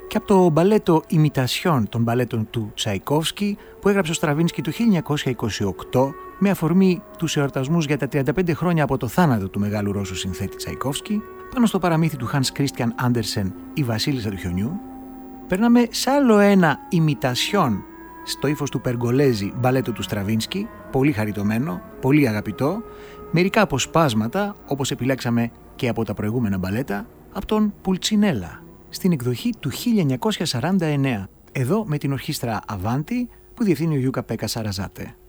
και από το μπαλέτο «Ημιτασιόν» των μπαλέτων του Τσαϊκόφσκι που έγραψε ο Στραβίνσκι το 1928 με αφορμή τους εορτασμούς για τα 35 χρόνια από το θάνατο του μεγάλου Ρώσου συνθέτη Τσαϊκόφσκι, πάνω στο παραμύθι του Hans Christian Andersen «Η Βασίλισσα του Χιονιού». Περνάμε σε άλλο ένα «Ημιτασιόν» στο ύφος του Περγκολέζη μπαλέτο του Στραβίνσκι, πολύ χαριτωμένο, πολύ αγαπητό, μερικά αποσπάσματα, όπως επιλέξαμε και από τα προηγούμενα μπαλέτα, από τον Πουλτσινέλα, στην εκδοχή του 1949, εδώ με την ορχήστρα Αβάντι που διευθύνει ο Γιούκα Πέκα Σαραζάτε.